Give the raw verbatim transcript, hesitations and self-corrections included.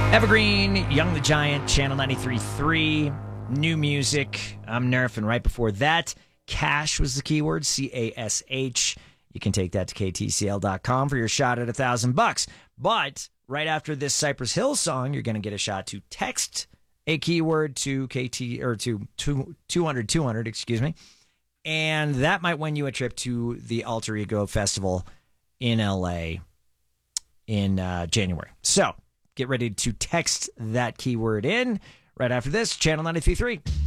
Evergreen, Young the Giant, Channel ninety-three point three, new music. I'm Nerf, and right before that, cash was the keyword, C A S H. You can take that to K T C L dot com for your shot at a thousand bucks. But right after this Cypress Hill song, you're going to get a shot to text a keyword to K T or to two hundred two hundred, excuse me. And that might win you a trip to the Alter Ego Festival in L A in uh, January. So get ready to text that keyword in right after this. Channel ninety-three point three.